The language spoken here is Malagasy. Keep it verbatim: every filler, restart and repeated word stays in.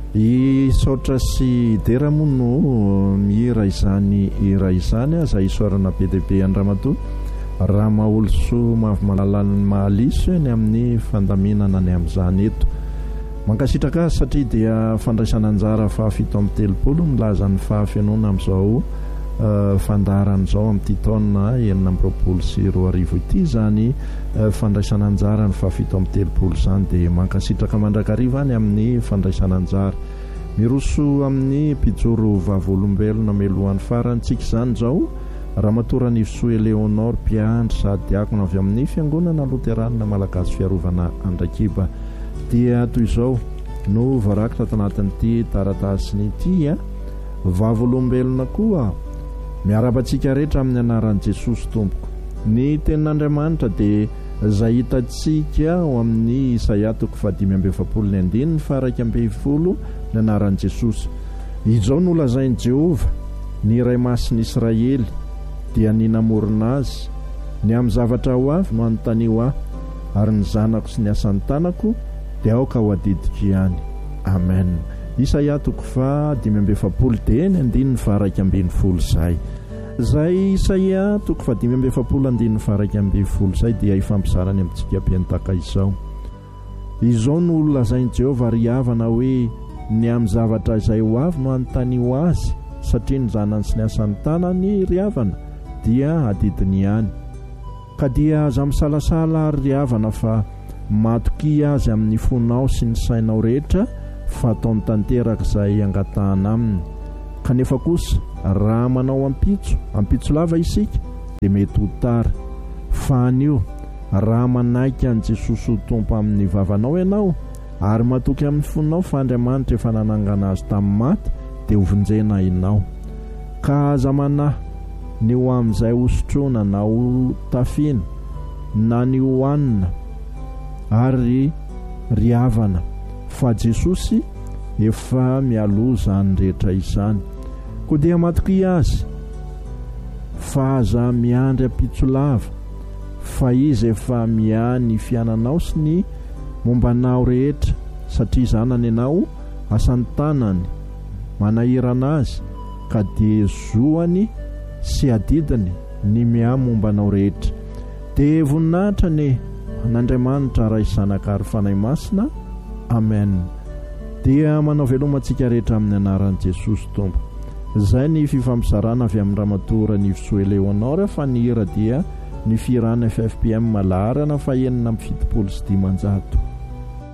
isaotra sy dera moa no mihira izany hira izany a izay isorana be dia be Andramatoa raha mahaolo-soa mavomalalan'ny mahaliso ny amin'ny fandaminana ny amin'izany eto. Mankasitraka azy satria dia fandraisana anjara fahafito amby telopolo milaza ny fahafenoana amin'izao uh, fandaran'izao amin'ity taona enina amby roapolo sy roa arivo ity izany uh, fandraisana anjara ny fahafito amby telopolo izany dia mankasitraka mandrakariva any amin'ny fandraisana anjara. Miroso amin'ny mpijoro vavolombelona melohan'ny farantsika izany izao Ramatoa Nisoa Eleonore Piandry sady diakona avy amin'ny fiangonana Loteranina Malagasy Fiarovana Andrakiba. Dia toy izao no varakitra tanatin'ity taratasiny ity a vavolombelona koa miarabantsika rehetra amin'ny anaran'i Jesosy Tompoko. Ny tenin'Andriamanitra dia izay hitantsika ao amin'ny Isaia toko fahadimy amby efapolo ny andininy faraka amby folo ny anaran'i Jesosy. Izao no lazain'i Jehova ny iray masin'Israely dia ny namorona azy ny amin'ny zavatra ho avy no anontania aho ary ny zanako sy ny asan'ny tanako dia aoka ho adidiko ihany. Amen. Isaia toko fahadimy amby efapolo dia ny andininy faraka amby folo izay. Izay Isaia toko fahadimy amby efapolo andininy faraka amby folo izay dia ifampizarany amintsika penitaka izao. Izao no lazain'i Jehova ary havana hoe ny amin'ny zavatra izay ho avy no anontania azy satria ny zanany sy ny asan'ny tanany ry havana dia adidiny ihany. Ka dia aza misalasala ary ry havana fa matoky azy amin'ny fonao sy ny sainao rehetra fa ataony tanteraka izay angatahana aminy. Kanefa kosa raha manao ampitso ampitso lava isika dia mety ho tara. Fa anio raha manaiky an Jesosy ho tompo amin'ny vavanao ianao ary matoky amin'ny fonao fa Andriamanitra efa nanangana azy tamin'ny maty dia hovonjena inao. Ka aza manahy ny ho amin'izay hosotrona na ho tafiana na ny hohanina ary ry havana fa Jesosy efa mialoza ny rehetra izany. Koa dia matoky azy fa aza miandry ampitso lava fa izy efa miany fiananao sy ny mombanao rehetra satria zanany ianao asan'ny tanany manahirana azy ka dia zoany sy adidiny ny mia mombanao rehetra. Dia voninahitra ny n'Andriamanitra raha izanaka ary fanahy masina. Amen. Dia manao velomantsika rehetra amin'ny anaran'i Jesosy Tompo. Izay ny fifampizarana avy amin'ny Ramatoa Nisoa Eleonore fa ny hira dia ny firana F F P M Malarana fa enina amby fitopolo sy dimanjato.